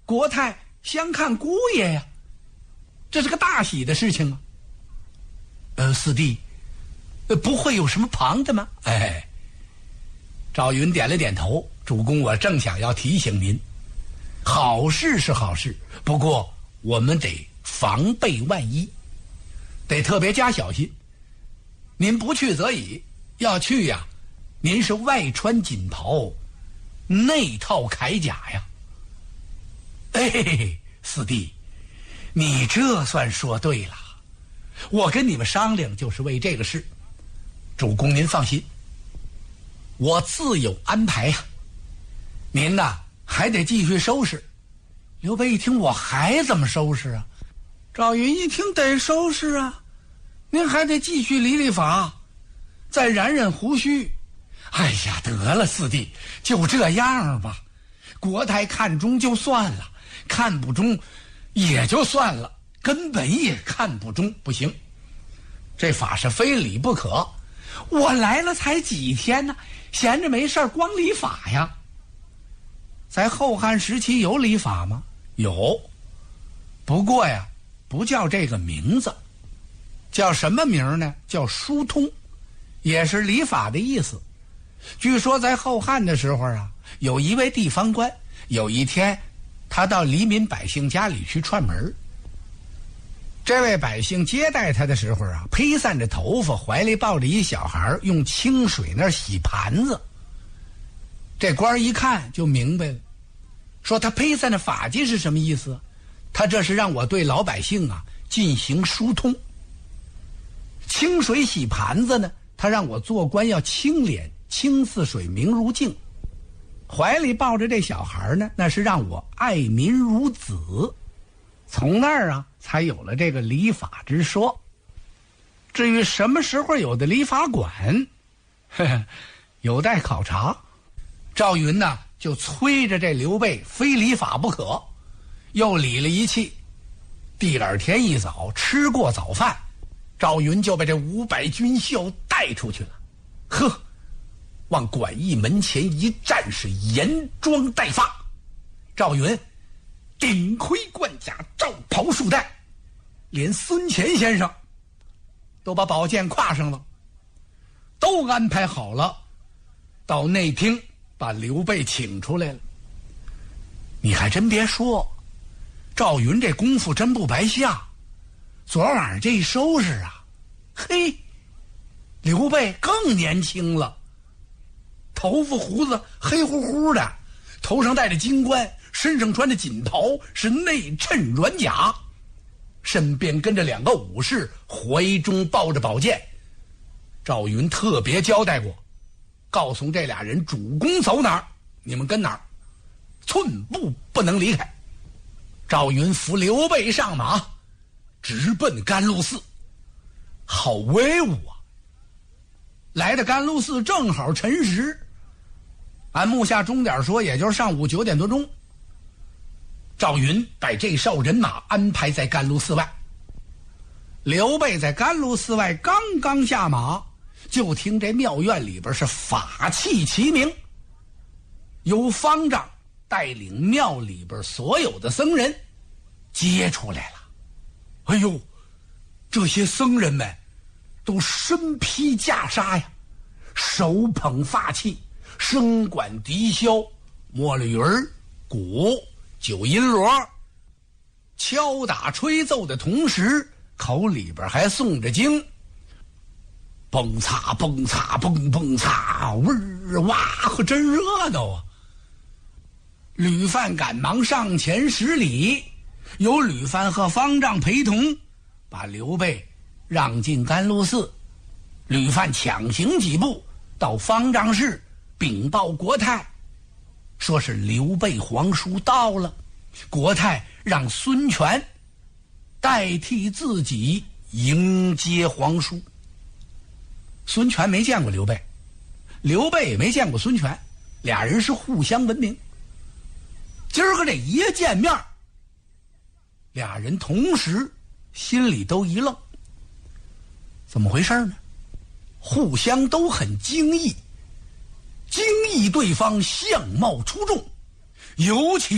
国太相看姑爷呀，这是个大喜的事情啊。四弟，不会有什么旁的吗？哎，赵云点了点头，主公，我正想要提醒您，好事是好事，不过我们得防备万一，得特别加小心。您不去则已，要去呀，您是外穿锦袍，内套铠甲呀。哎，四弟，你这算说对了，我跟你们商量就是为这个事。主公您放心，我自有安排呀。您呐还得继续收拾。刘备一听，我还怎么收拾啊？赵云一听，得收拾啊，您还得继续理理发，再染染胡须。哎呀，得了，四弟，就这样吧。国太看中就算了，看不中也就算了，根本也看不中，不行，这法是非理不可。我来了才几天呢，闲着没事光理法呀。在后汉时期有理法吗？有，不过呀，不叫这个名字，叫什么名呢？叫疏通，也是理法的意思。据说在后汉的时候啊，有一位地方官，有一天他到黎民百姓家里去串门。这位百姓接待他的时候啊，披散着头发，怀里抱着一小孩，用清水那儿洗盘子。这官一看就明白了，说他披散的法巾是什么意思？他这是让我对老百姓啊进行疏通。清水洗盘子呢，他让我做官要清廉，清似水，明如镜。怀里抱着这小孩呢，那是让我爱民如子。从那儿啊，才有了这个理法之说。至于什么时候有的理法馆，有待考察。赵云呢，就催着这刘备非理法不可，又理了一气。第二天一早，吃过早饭，赵云就被这500军校带出去了。呵，往馆驿门前一站，是严装待发。赵云顶盔贯甲，罩袍束带，连孙乾先生都把宝剑挎上了，都安排好了，到内厅把刘备请出来了。你还真别说，赵云这功夫真不白下。昨晚上这一收拾啊，嘿，刘备更年轻了，头发胡子黑乎乎的，头上戴着金冠，身上穿着锦袍，是内衬软甲，身边跟着2个武士，怀中抱着宝剑。赵云特别交代过，告诉这俩人主公走哪儿，你们跟哪儿，寸步不能离开。赵云扶刘备上马，直奔甘露寺。好威武啊！来的甘露寺正好辰时，按目下钟点说，也就是上午9点多钟。赵云把这哨人马安排在甘露寺外。刘备在甘露寺外刚刚下马，就听这庙院里边是法器齐鸣，由方丈带领庙里边所有的僧人接出来了。哎呦，这些僧人们都身披袈裟呀，手捧法器，声管笛箫，摸了鱼儿、鼓、九音锣，敲打吹奏的同时，口里边还诵着经，蹦擦蹦擦蹦蹦擦，味儿哇，可真热闹啊！吕范赶忙上前施礼，由吕范和方丈陪同，把刘备让进甘露寺。吕范抢行几步到方丈室，禀报国太，说是刘备皇叔到了。国太让孙权代替自己迎接皇叔。孙权没见过刘备，刘备也没见过孙权，俩人是互相闻名。今儿个这一见面，俩人同时心里都一愣，怎么回事呢？互相都很惊异，惊异对方相貌出众，尤其